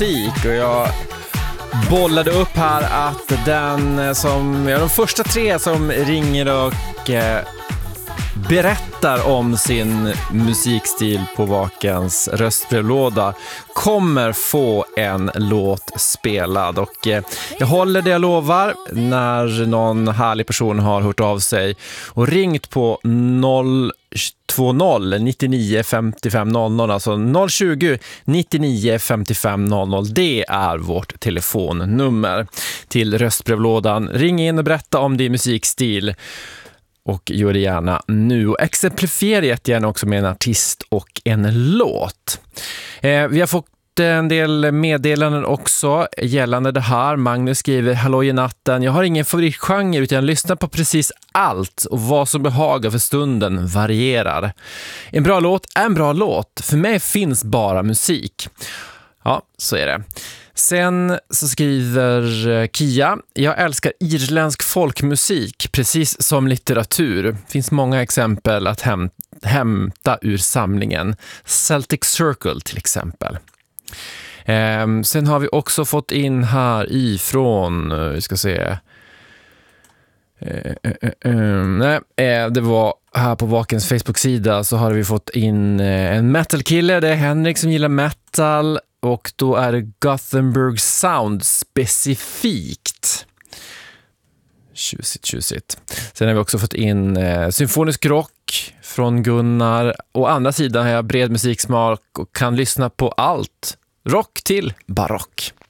musik och jag bollade upp här att de första 3 som ringer och berättar om sin musikstil på Vakens röstbrevlåda kommer få en låt spelad, och jag håller det jag lovar när någon härlig person har hört av sig och ringt på 020 99 55 00, alltså 020 99 55 00. Det är vårt telefonnummer till röstbrevlådan. Ring in och berätta om din musikstil. Och gör det gärna nu. Och exemplifiera jättegärna också med en artist och en låt. Vi har fått en del meddelanden också gällande det här. Magnus skriver: hallå i natten. Jag har ingen favoritgenre utan jag lyssnar på precis allt. Och vad som behagar för stunden varierar. En bra låt är en bra låt. För mig finns bara musik. Ja, så är det. Sen så skriver Kia: jag älskar irländsk folkmusik, precis som litteratur. Finns många exempel att hämta ur samlingen. Celtic Circle till exempel. Sen har vi också fått in här ifrån, vi ska se. Det var här på Vakens Facebook-sida, så har vi fått in en metalkille. Det är Henrik som gillar metal. Och då är det Gothenburg Sound specifikt. Tjusigt. Sen har vi också fått in symfonisk rock från Gunnar. Å andra sidan har jag bred musiksmak och kan lyssna på allt. Rock till barock.